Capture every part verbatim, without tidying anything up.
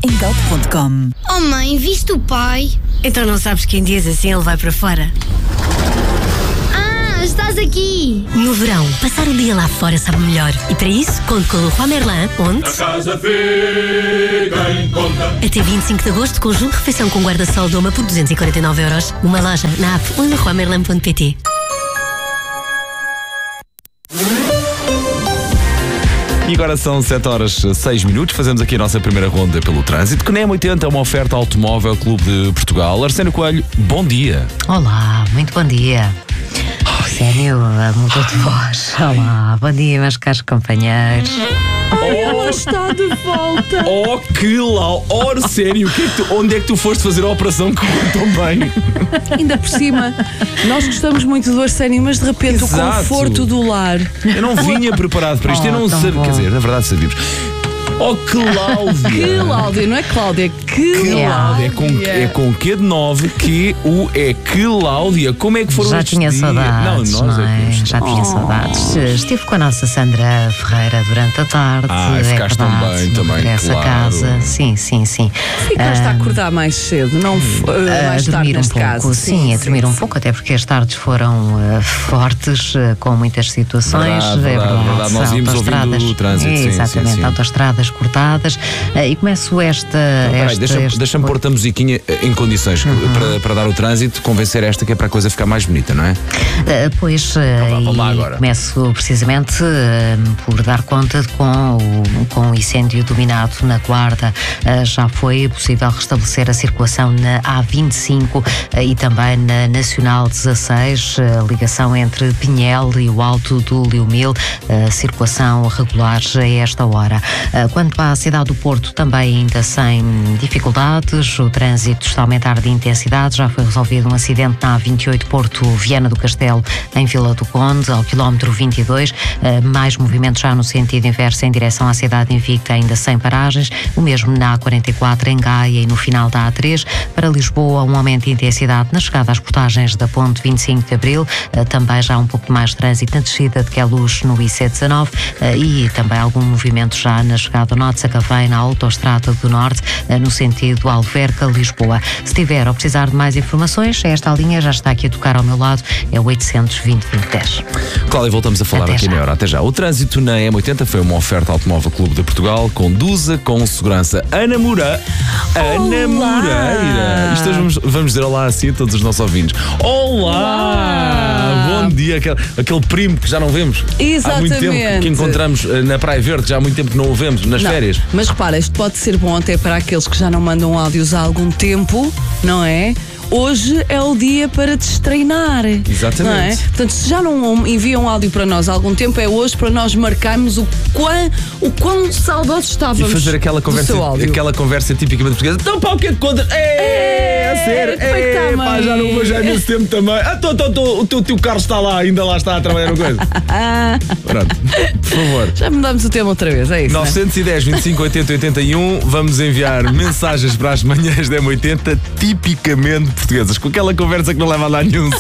em galp ponto com. Oh mãe, viste o pai? Então não sabes que em dias assim ele vai para fora? Ah, estás aqui! No verão, passar um dia lá fora sabe melhor. E para isso, conto com o Leroy Merlin, onde... A casa fica em conta. Até vinte e cinco de agosto, conjunto refeição com guarda-sol Doma por duzentos e quarenta e nove euros. Uma loja na app ou leroy merlin ponto pt. E agora são sete horas e seis minutos, fazemos aqui a nossa primeira ronda pelo trânsito, que na M oitenta é uma oferta Automóvel Clube de Portugal. Arsénio Coelho, bom dia. Olá, muito bom dia. Arsénio, mudou de voz. Olá, bom dia, meus caros companheiros. Oh, Está de volta. oh que lau, oh, Arsénio, que é que tu, onde é que tu foste fazer a operação que correu tão bem? Ainda por cima, nós gostamos muito do Arsénio, mas de repente Exato. o conforto do lar. Eu não vinha preparado para isto, eu não Oh, tão sabia, bom. quer dizer, na verdade sabíamos. Oh, Cláudia! Que Cláudia, não é Cláudia, que Cláudia, é com, é com Q de nove, Q U E, Cláudia. Como é que foram Já estes tinha dias? saudades, Não, nós não é que é? temos. Já tinha Oh. saudades. Estive com a nossa Sandra Ferreira durante a tarde. Ah, é ficaste tão verdade, bem no também, regresso a claro. casa. Sim, sim, sim. Ficaste a Ah, acordar mais cedo, não f- uh, a mais tarde dormir um neste pouco, caso. sim, a dormir um pouco, até porque as tardes foram uh, fortes, uh, com muitas situações. Verdade, é verdade, verdade. Nós íamos ouvindo o trânsito, sim, exatamente, sim, sim. autoestradas cortadas. Uh, e começo esta. Peraí, esta deixa-me este- deixa pôr-te a musiquinha eh, em condições para, para dar o trânsito, convencer esta que é para a coisa ficar mais bonita, não é? Uh, pois, uh, vá, vamos lá e agora. começo precisamente uh, por dar conta de com o, com o incêndio dominado na Guarda. Uh, já foi possível restabelecer a circulação na A vinte e cinco uh, e também na Nacional dezasseis, uh, ligação entre Pinhel e o Alto do Liumil, uh, circulação regular a esta hora. Uh, quanto à cidade do Porto, também ainda sem dificuldades, o trânsito está a aumentar de intensidade, já foi resolvido um acidente na A vinte e oito Porto Viana do Castelo, em Vila do Conde, ao quilómetro vinte e dois, uh, mais movimento já no sentido inverso em direção à cidade invicta, ainda sem paragens, o mesmo na A quarenta e quatro em Gaia e no final da A três. Para Lisboa, um aumento de intensidade na chegada às portagens da Ponte vinte e cinco de Abril, uh, também já um pouco mais trânsito na descida de Queluz no I C dezanove uh, e também algum movimento já na chegada ao Norte de Sacavém, na Autoestrada do Norte, uh, no sentido Alverca-Lisboa. Se tiver ou precisar de mais informações, esta linha já está aqui a tocar ao meu lado, é o oitocentos e vinte, vinte e dez. Cláudia, voltamos a falar Até aqui já. na hora. Até já. O trânsito na M oitenta foi uma oferta Automóvel Clube de Portugal. Conduza com segurança. Ana Moura. Ana Moreira. Isto hoje vamos, vamos dizer olá assim a todos os nossos ouvintes. Olá! Olá! Bom dia. Aquele, aquele primo que já não vemos há muito tempo, Exatamente. que encontramos eh, na Praia Verde, já há muito tempo que não o vemos, nas Não, férias. mas repara, isto pode ser bom até para aqueles que já não mandam áudios há algum tempo, não é? Hoje é o dia para destreinar. Exatamente. Não é? Portanto, se já não enviam áudio para nós há algum tempo, é hoje para nós marcarmos o quão, o quão saudosos E estávamos fazer aquela do conversa, seu áudio. aquela conversa tipicamente portuguesa. Então, pá, o que é que contas? É, a sério? como é que tá, É, pá, mãe? já não vou já há nesse tempo também. Ah, tô, tô, tô, o teu tio Carlos está lá, ainda lá está a trabalhar no coisa. Pronto, por favor. Já mudamos o tema outra vez, é isso? novecentos e dez, vinte e cinco, oitenta, oitenta e um. Vamos enviar mensagens para as manhãs da M oitenta tipicamente portuguesas, com aquela conversa que não leva a dar nenhum.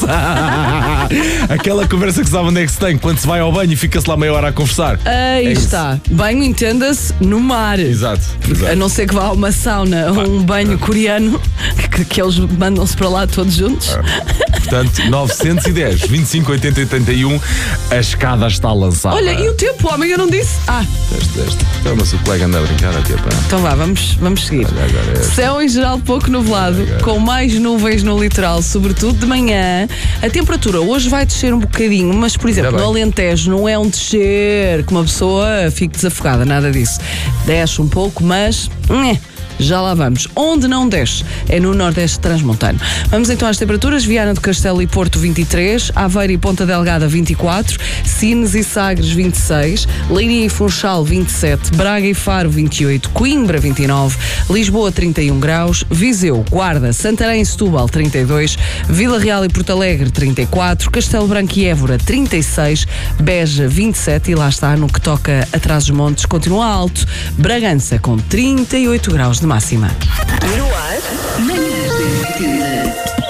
Aquela conversa que sabe onde é que se tem quando se vai ao banho e fica-se lá meia hora a conversar. Aí É isso. está. Banho, entenda-se, no mar. Exato, exato. A não ser que vá a uma sauna ou um banho coreano, que, que eles mandam-se para lá todos juntos. Portanto, novecentos e dez, vinte e cinco, oitenta, oitenta e um. A escada está lançada. Olha, e o tempo, homem, eu não disse? Ah, Este, este. Então, mas o colega anda a brincar aqui, pá. então vá, vamos, vamos seguir. Olha, agora é- Céu em geral pouco nublado, com mais nuvens no litoral, sobretudo de manhã. A temperatura hoje vai descer um bocadinho, mas, por exemplo, Ainda no bem. Alentejo não é um descer que uma pessoa fique desafogada, nada disso. Desce um pouco, mas... nhé, já lá vamos. Onde não desce é no Nordeste Transmontano. Vamos então às temperaturas. Viana do Castelo e Porto vinte e três, Aveiro e Ponta Delgada vinte e quatro, Sines e Sagres vinte e seis, Leiria e Funchal vinte e sete, Braga e Faro vinte e oito, Coimbra vinte e nove, Lisboa trinta e um graus, Viseu, Guarda, Santarém e Setúbal trinta e dois, Vila Real e Porto Alegre trinta e quatro, Castelo Branco e Évora trinta e seis, Beja vinte e sete e lá está, no que toca a Trás-os-Montes continua alto, Bragança com trinta e oito graus de máxima. No ar, manhãs da M oitenta.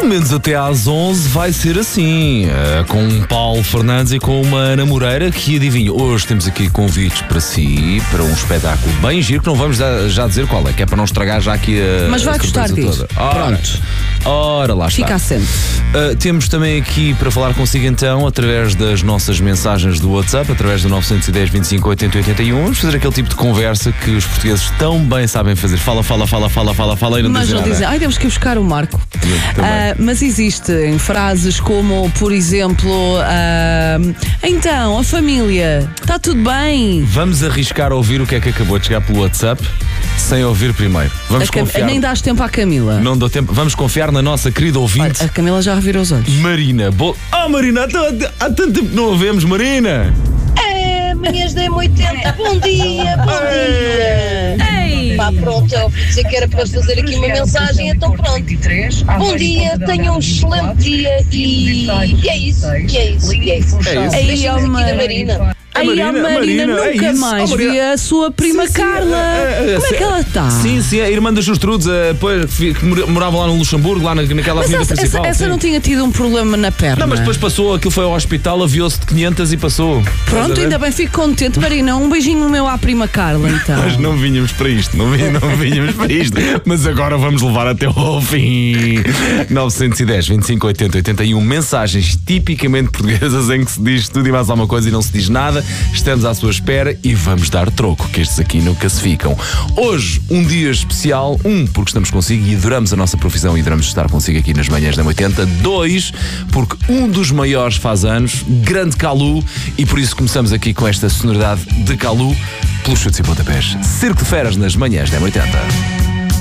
Pelo menos até às onze vai ser assim, uh, com um Paulo Fernandes e com uma Ana Moreira, que adivinha, hoje temos aqui convites para si, para um espetáculo bem giro, que não vamos já dizer qual é, que é para não estragar já aqui a Mas vai a gostar disso. Pronto. Ora, lá está. Fica assente. Uh, temos também aqui para falar consigo então, através das nossas mensagens do WhatsApp, através do nove um zero, vinte e cinco, oitenta, oitenta e um, vamos fazer aquele tipo de conversa que os portugueses tão bem sabem fazer. Fala, fala, fala, fala, fala, fala e não Mas dizem não nada. dizem, ai, temos que ir buscar o Marco. Uh, mas existem frases como, por exemplo, uh, então, a família, está tudo bem? Vamos arriscar a ouvir o que é que acabou de chegar pelo WhatsApp, sem ouvir primeiro. Vamos A Cam- confiar. Nem dás tempo à Camila. Não dou tempo. Vamos confiar na nossa querida ouvinte, Olha, a Camila já revirou os olhos. Marina. Bo... Oh, Marina, há t- há tanto tempo que não a vemos, Marina. É, manhãs da M oitenta, bom dia, bom dia. Ei! Pá, pronto, eu ouvi dizer que era para fazer aqui uma mensagem, então pronto. Bom dia, tenham um excelente dia e, e é isso, e é isso, e é isso. É isso. Ei, Beijinhos ó, aqui da Marina. Marina. Aí Marina, a Marina, Marina, é nunca isso. mais Oh, Marina. vi a sua prima Sim, sim, Carla. é, é, Como é sim. que ela está? Sim, sim, a irmã das Gertrudes, a, pois, que que morava lá no Luxemburgo, lá na, naquela Mas avenida essa, principal. essa, essa sim. não tinha tido um problema na perna. Não, mas depois passou, aquilo foi ao hospital, aviou-se de quinhentas e passou. Estás a Pronto, ver? ainda bem, fico contente. Marina, um beijinho meu à prima Carla, então. Mas não vinhamos para isto, não, vi- não vinhamos para isto. Mas agora vamos levar até ao fim. nove um zero, vinte e cinco, oitenta, oitenta e um, mensagens tipicamente portuguesas em que se diz tudo e mais alguma coisa e não se diz nada. Estamos à sua espera e vamos dar troco, que estes aqui nunca se ficam. Hoje, um dia especial. Um, porque estamos consigo e adoramos a nossa profissão e adoramos estar consigo aqui nas manhãs da oitenta. Dois, porque um dos maiores faz anos, grande Calu, e por isso começamos aqui com esta sonoridade de Calu pelos chutes e pontapés. Circo de Feras nas manhãs da oitenta.